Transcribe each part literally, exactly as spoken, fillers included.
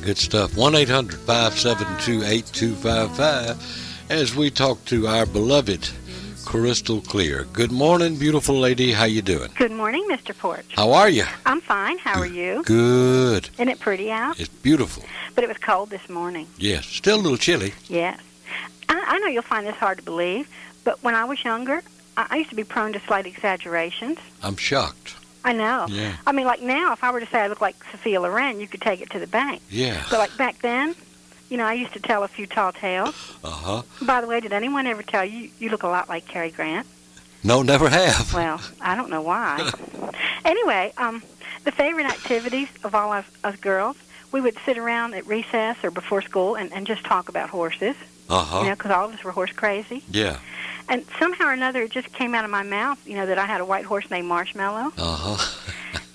Good stuff. one eight hundred five seven two eight two five five as we talk to our beloved Crystal Clear. Good morning, beautiful lady. How you doing? Good morning, Mister Porch. How are you? I'm fine. How are you? Good. Isn't it pretty out? It's beautiful. But it was cold this morning. Yes. Still a little chilly. Yes. I, I know you'll find this hard to believe, but when I was younger, I, I used to be prone to slight exaggerations. I'm shocked. I know. Yeah. I mean, like now, if I were to say I look like Sophia Loren, you could take it to the bank. Yeah. But like back then, you know, I used to tell a few tall tales. Uh-huh. By the way, did anyone ever tell you you look a lot like Cary Grant? No, never have. Well, I don't know why. Anyway, um, the favorite activities of all us, us girls, we would sit around at recess or before school and, and just talk about horses. Uh-huh. You know, because all of us were horse crazy. Yeah. And somehow or another, it just came out of my mouth, you know, that I had a white horse named Marshmallow. Uh-huh.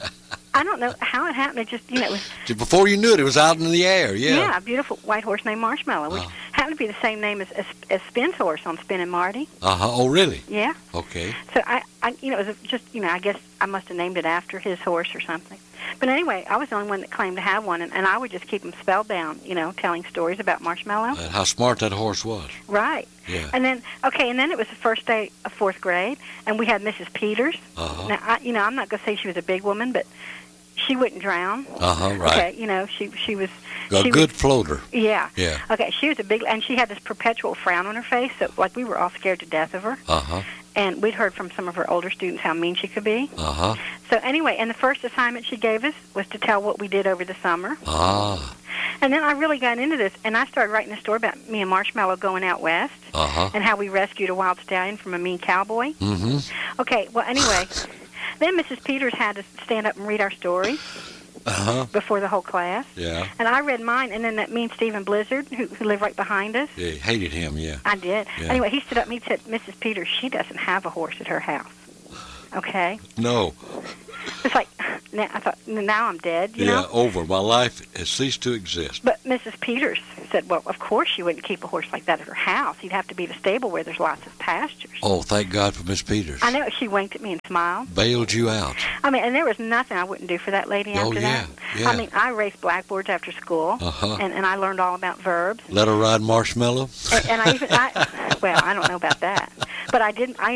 I don't know how it happened. It just, you know, it was... Before you knew it, it was out in the air, yeah. Yeah, a beautiful white horse named Marshmallow, which uh. happened to be the same name as, as, as Spin's horse on Spin and Marty. Uh-huh. Oh, really? Yeah. Okay. So, I, I, you know, it was just, you know, I guess I must have named it after his horse or something. But anyway, I was the only one that claimed to have one, and, and I would just keep him spellbound, you know, telling stories about Marshmallow. And how smart that horse was. Right. Yeah. And then, okay, and then it was the first day of fourth grade, and we had Missus Peters. Uh-huh. Now, I, you know, I'm not going to say she was a big woman, but she wouldn't drown. Uh-huh, right. Okay, you know, she she was... A she good was, floater. Yeah. Yeah. Okay, she was a big... And she had this perpetual frown on her face, so, like, we were all scared to death of her. Uh-huh. And we'd heard from some of her older students how mean she could be. Uh-huh. So anyway, and the first assignment she gave us was to tell what we did over the summer. Ah. And then I really got into this, and I started writing a story about me and Marshmallow going out west. Uh-huh. And how we rescued a wild stallion from a mean cowboy. Mm-hmm. Okay, well, anyway, then Missus Peters had to stand up and read our story. Uh-huh. Before the whole class. Yeah. And I read mine, and then that mean Stephen Blizzard, who, who lived right behind us. Yeah, hated him, yeah. I did. Yeah. Anyway, he stood up and he said, Missus Peters, she doesn't have a horse at her house. Okay? No. It's like, now, I thought, now I'm dead, you yeah, know? over. My life has ceased to exist. But Missus Peters said, well, of course she wouldn't keep a horse like that at her house. He'd have to be the stable where there's lots of pastures. Oh, thank God for Miss Peters. I know. She winked at me and smiled. Bailed you out. I mean, and there was nothing I wouldn't do for that lady Oh, after yeah, that. yeah. I mean, I raced blackboards after school, Uh-huh. and, and I learned all about verbs. Let her ride Marshmallow? And, and I even, I, well, I don't know about that. But I didn't, I